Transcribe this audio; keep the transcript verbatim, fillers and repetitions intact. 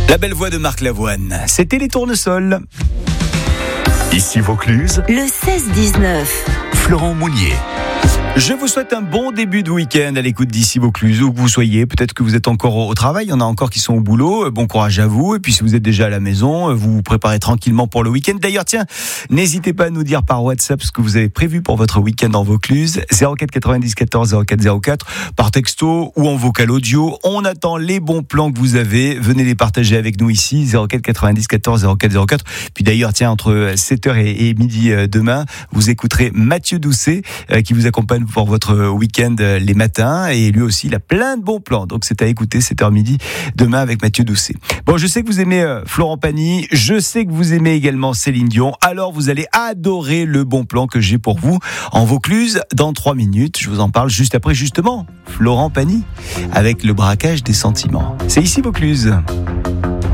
La belle voix de Marc Lavoine, c'était les tournesols. Ici Vaucluse, le seize dix-neuf. Florent Mounier. Je vous souhaite un bon début de week-end à l'écoute d'Ici Vaucluse, où que vous soyez. Peut-être que vous êtes encore au travail, il y en a encore qui sont au boulot. Bon courage à vous. Et puis si vous êtes déjà à la maison, vous vous préparez tranquillement pour le week-end. D'ailleurs, tiens, n'hésitez pas à nous dire par WhatsApp ce que vous avez prévu pour votre week-end en Vaucluse. zéro quatre quatre-vingt-dix quatorze zéro quatre zéro quatre, par texto ou en vocal audio. On attend les bons plans que vous avez. Venez les partager avec nous ici. zéro quatre quatre-vingt-dix quatorze zéro quatre zéro quatre. Puis d'ailleurs, tiens, entre sept heures et, et midi demain, vous écouterez Mathieu Doucet euh, qui vous accompagne pour votre week-end les matins, et lui aussi il a plein de bons plans, donc c'est à écouter sept heures midi demain avec Mathieu Doucet. Bon, je sais que vous aimez euh, Florent Pagny, je sais que vous aimez également Céline Dion, alors vous allez adorer le bon plan que j'ai pour vous en Vaucluse dans trois minutes. Je vous en parle juste après, justement, Florent Pagny avec le braquage des sentiments. C'est ici Vaucluse.